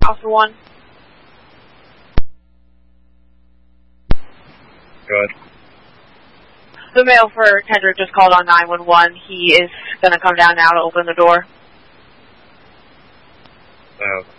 Officer 1. Good. The male for Kendrick just called on 911. He is going to come down now to open the door.